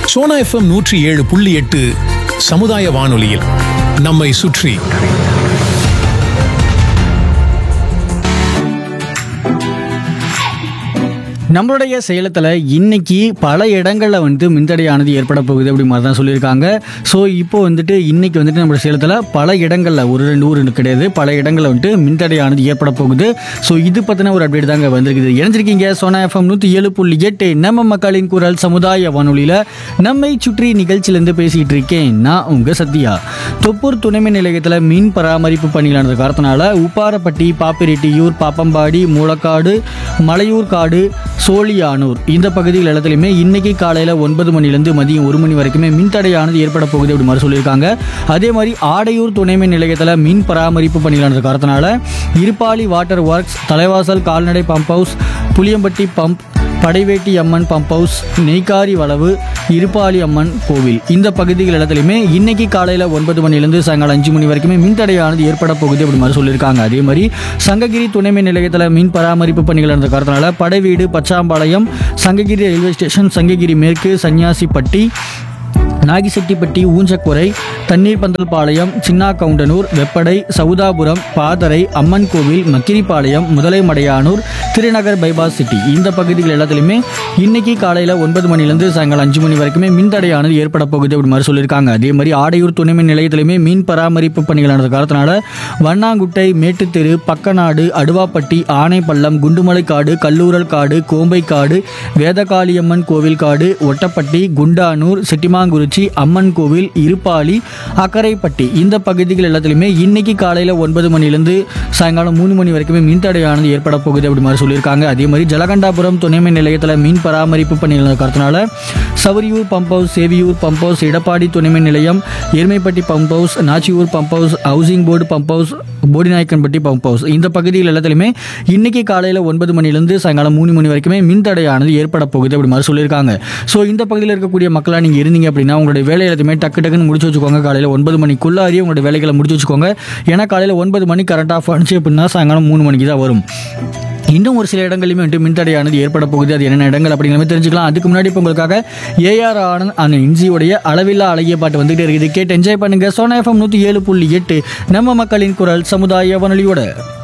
Sona FM 107.8 சமுதாய வானொலியில் நம்மை சுற்றி. நம்மளுடைய சேலத்தில் இன்னைக்கு பல இடங்களில் மின்தடையானது ஏற்பட போகுது அப்படி மாதிரி தான் சொல்லியிருக்காங்க. ஸோ இப்போ இன்னைக்கு நம்ம சேலத்தில் பல இடங்களில் ஒரு ரெண்டு ஊர் கிடையாது, பல இடங்களில் மின்தடையானது ஏற்பட போகுது. ஸோ இது பற்றின ஒரு அப்டேட் தாங்க வந்திருக்குது. இணைஞ்சிருக்கீங்க சோனா எஃப்எம் 107.8 நம்ம மக்களின் குரல் சமுதாய வானொலியில் நம்மை சுற்றி நிகழ்ச்சியிலேருந்து பேசிகிட்டு இருக்கேன். நான் உங்கள் சத்யா. தொப்பூர் துணைமின் நிலையத்தில் மின் பராமரிப்பு பணிகளானது காரணத்தினால உப்பாரப்பட்டி, பாப்பிரெட்டியூர், பாப்பம்பாடி, மூலக்காடு, மலையூர் காடு, சோழியானூர் இந்த பகுதிகள் எல்லாத்துலையுமே இன்னைக்கு காலையில் 9 மணிலேருந்து மதியம் 1 மணி வரைக்குமே மின்தடையானது ஏற்பட போகுது அப்படி மாதிரி சொல்லியிருக்காங்க. அதே மாதிரி ஆடையூர் துணைமின் நிலையத்தில் மின் பராமரிப்பு பணிகளானது காரணத்தினால இருப்பாளி வாட்டர் ஒர்க்ஸ், தலைவாசல் கால்நடை பம்ப் ஹவுஸ், புளியம்பட்டி பம்ப், படைவேட்டி அம்மன் பம்ப் ஹவுஸ், நெய்க்காரி வளவு, இருப்பாளி அம்மன் கோவில் இந்த பகுதிகள் எல்லாத்துலையுமே இன்னைக்கு காலையில் 9 மணிலேருந்து சாயங்காலம் 5 மணி வரைக்குமே மின்தடையானது ஏற்பட போகுது அப்படி மாதிரி சொல்லியிருக்காங்க. அதே மாதிரி சங்ககிரி துணைமின் நிலையத்தில் மின் பராமரிப்பு பணிகள் இருந்த காரணத்தினால படைவீடு, பச்சாம்பாளையம், சங்ககிரி ரயில்வே ஸ்டேஷன், சங்ககிரி மேற்கு, சன்னியாசிப்பட்டி, நாகிசெட்டிப்பட்டி, ஊஞ்சக்குறை, தண்ணீர் பந்தல் பாளையம், சின்னா கவுண்டனூர், வெப்படை, சவுதாபுரம், பாதரை, அம்மன் கோவில், மக்கிரிப்பாளையம், முதலைமடையானூர், திருநகர் பைபாஸ் சிட்டி இந்த பகுதிகள் எல்லாத்துலையுமே இன்னைக்கு காலையில் 9 மணிலேருந்து சாயங்காலம் 5 மணி வரைக்குமே மின்தடையானது ஏற்பட போகுது அப்படி மாதிரி சொல்லியிருக்காங்க. அதே மாதிரி ஆடையூர் துணைமின் நிலையத்திலுமே மின் பராமரிப்பு பணிகளானது காரணத்தினால வண்ணாங்குட்டை, மேட்டுத்தெரு, பக்கநாடு, அடுவாப்பட்டி, ஆனைப்பள்ளம், குண்டுமலைக்காடு, கல்லூரல் காடு, கோம்பைக்காடு, வேதகாளியம்மன் கோவில் காடு, ஒட்டப்பட்டி, குண்டானூர், செட்டிமாங்குறிச்சி, அம்மன் கோவில், இருப்பாளி, அக்கரைப்பட்டி இந்த பகுதிகள் எல்லாத்துலையுமே இன்னைக்கு காலையில் 9 மணிலேருந்து சாயங்காலம் 3 மணி வரைக்குமே மின்தடையானது ஏற்பட போகுது அப்படி மாதிரி சொல்லியிருக்காங்க. அதே மாதிரி ஜலகண்டாபுரம் துணைமின் நிலையத்தில் மின் பராமரிப்பு பணிகள் காரணத்தினால சவரியூர் pump house, Saviyur pump house, Edappadi துணைமின் நிலையம், Erumaipatti pump house, Nachiyur pump house, housing board pump house, Bodinayakkanpatti pump house இந்த பகுதிகள் எல்லாத்துலையுமே இன்னைக்கு காலையில் 9 மணிலேருந்து சாயங்காலம் 3 மணி வரைக்குமே மின்தடையானது ஏற்பட போகுது அப்படி மாதிரி சொல்லியிருக்காங்க. ஸோ இந்த பகுதியில் இருக்கக்கூடிய மக்களாக நீங்கள் இருந்தீங்க அப்படின்னா உங்களுடைய வேலை எல்லாத்தையுமே டக்குன்னு முடிச்சு வச்சுக்கோங்க. காலையில் 9 மணிக்குள்ளாரியே உங்களுடைய வேலைகளை முடிச்சு வச்சுக்கோங்க. ஏன்னா காலையில் 9 மணி கரண்ட் ஆஃப் ஆனிச்சு அப்படின்னா சாயங்காலம் 3 மணிக்கு தான் வரும். இன்னும் ஒரு சில இடங்களிலுமே மின்தடையானது ஏற்பட போகுது. அது என்னென்ன இடங்கள் அப்படிங்கிற மாதிரி தெரிஞ்சுக்கலாம். அதுக்கு முன்னாடி இப்போ உங்களுக்காக ஏஆர் ஆனந்த் அந்த இன்ஜியோடைய அளவில்லா அழகிய பாட்டு வந்துகிட்டே இருக்குது. கேட்டு என்ஜாய் பண்ணுங்க. சோனா எஃப்எம் 107.8 நம்ம மக்களின் குரல் சமுதாய வானொலியோட.